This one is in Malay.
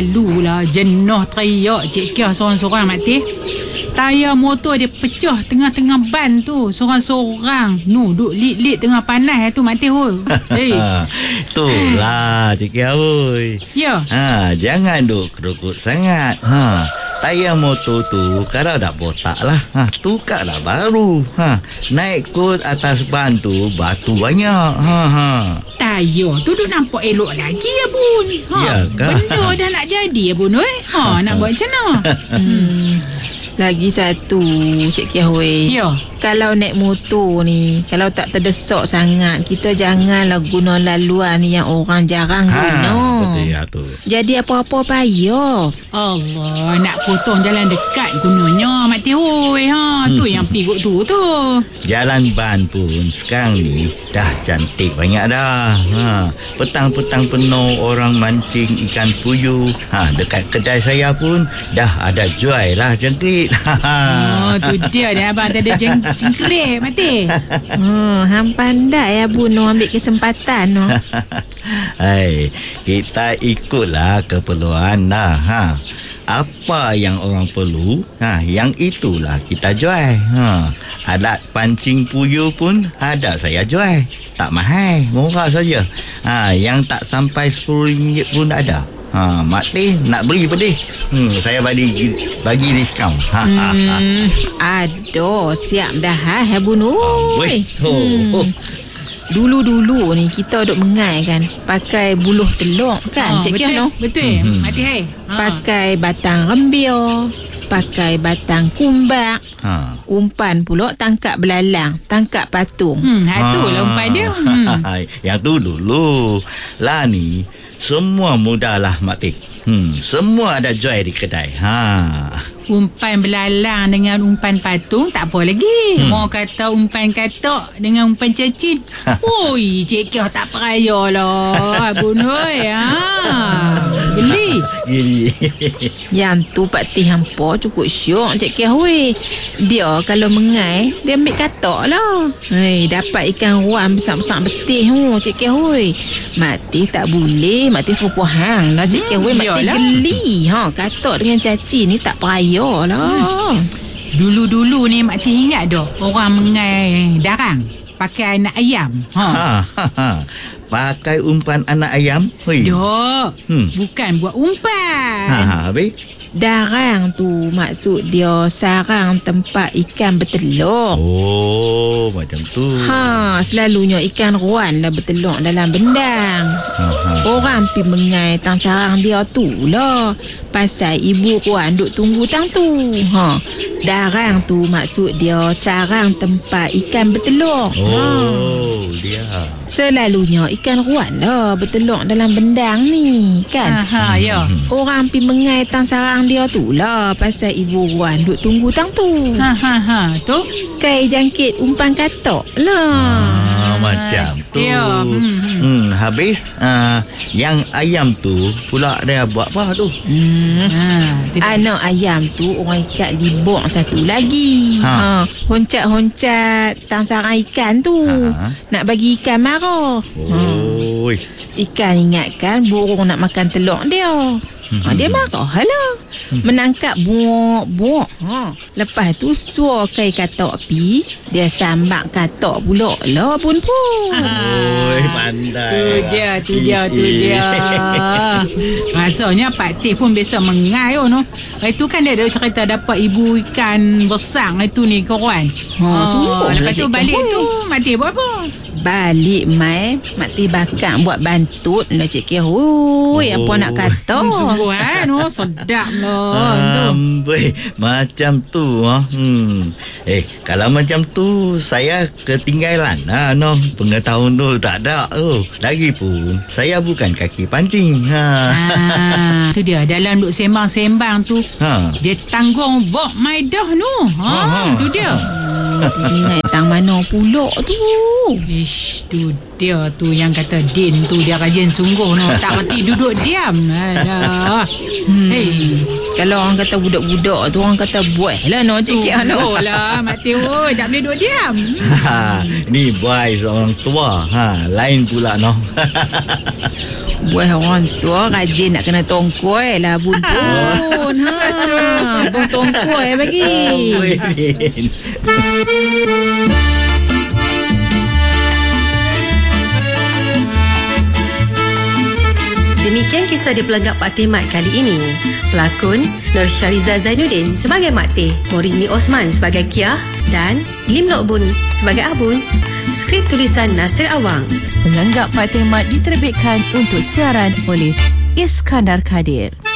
lalulah jenuh teriak Cik Kiah sorang-sorang mati. Tayar motor dia pecah tengah-tengah ban tu. Sorang-sorang. Duk lit-lit tengah panas tu mati hoi. Hey. Itulah Cik Kiah oi. Ya. Jangan duk kerukut sangat. Tayar motor tu kalau dah botak lah, tukarlah baru. Naik kot atas ban tu batu banyak. Tayar tu duk nampak elok lagi ya Bun. Yakah? Benda dah nak jadi ya Bun oi. Nak buat macam mana? Lagi satu Cik Kiah weh. Ya. Kalau naik motor ni, kalau tak terdesak sangat, kita janganlah guna laluan yang orang jarang guna. Betul ya tu. Jadi apa-apa payah. Allah, nak potong jalan dekat gunanya mati hoi. Tu yang pigut tu. Jalan ban pun sekarang ni dah cantik banyak dah. Petang-petang penuh orang mancing ikan puyuh. Dekat kedai saya pun dah ada jual lah jangkrik. Tu dia dah abang tak ada jengkrik mati. Hang pandai ya Bun ambil kesempatan no. Hai, kita ikutlah keperluan dah. Apa yang orang perlu, yang itulah kita jual. Alat pancing puyuh pun ada saya jual. Tak mahal, murah saja. Yang tak sampai RM10 pun ada. Mak Teh nak beli pedih. Saya bagi diskaun. Aduh, siap dah Bun. Weh. Dulu-dulu ni kita duk mengai kan pakai buluh telur kan Cik Kiah no. Betul. Mati hai. Pakai batang rembia, pakai batang kumbak. Umpan pula tangkap belalang, tangkap patung. Itulah umpan dia. Yang tu dulu. Lah ni semua mudahlah Mak Teh. Semua ada jual di kedai. Umpan belalang dengan umpan patung tak apa lagi. Mau kata umpan katak dengan umpan cacing. Oi, Cik Kiah tak peraya lah. Abun oi. Geli. Yang tu Pak Teh hampa cukup syok Cik Kiah weh. Dia kalau mengai, dia ambil katak lah. Dapat ikan ruam besar-besar betih Cik Kiah weh. Mak Teh tak boleh. Mak Teh serupa hang lah Cik Kiah weh. Mak Teh geli. Katak dengan cacing ni tak peraya lah. Dulu-dulu ni Mak Teh ingat dah orang mengai darang pakai anak ayam. Pakai umpan anak ayam. Dah. Bukan buat umpan. Habis? Darang tu maksud dia sarang tempat ikan bertelur. Oh, macam tu. Selalunya ikan ruan lah bertelur dalam bendang. Orang pi mengai tang sarang dia tu lah. Pasal ibu ruan duk tunggu tang tu. Darang tu maksud dia sarang tempat ikan bertelur. Dia. Selalunya ikan ruan lah bertelur dalam bendang ni kan. Ya. Orang pi mengai tang sarang dia tu lah. Pasal ibu ruan duk tunggu tang tu. Tu Kai jangkit umpan katak lah. Macam tu. Ya. Habis yang ayam tu pula dia buat apa tu? Anak ayam tu orang ikat di bok satu lagi. Honcat-honcat tang sarang ikan tu. Nak bagi ikan marah. Ikan ingatkan burung nak makan telur dia. Dia marah lah. Menangkap buak-buak. Lepas tu suar kai katak pi. Dia sambak katak pula lah pun. Pandai. Tu dia. Rasanya Pak Teh pun biasa mengai no. Itu kan dia ada cerita dapat ibu ikan besar itu ni kawan. Lepas tu balik tu Mak Teh buat apa? Balik mai Mak Teh bakar buat bantut lah Cik Kiah. Apa nak kata. Sungguh sedap lah. Macam tu. Kalau macam tu saya ketinggalan pengetahuan tu tak ada. Lagipun saya bukan kaki pancing. Tu dia dalam duk sembang-sembang tu. Dia tanggung bok maidah tu. Tu dia. Ingat tang mana pula tu. Ish, tu dia tu yang kata Din tu dia rajin sungguh tak reti duduk diam. Alah. Kalau orang kata budak-budak tu orang kata buah lah Cik Kiah lah Mak Teh tak boleh duduk diam. Ni boy seorang tua. Lain pula Buah orang tua rajin nak kena tongkoi lah Bun. Bun tongkoi bagi. Demikian kisah di Pelengkap Pak Teh Mat kali ini. Pelakon Nur Syariza Zainuddin sebagai Mak Teh, Morini Osman sebagai Kia dan Lim Lok Bun sebagai Abun. Skrip tulisan Nasir Awang. Pelengkap Pak Teh Mat diterbitkan untuk siaran oleh Iskandar Kadir.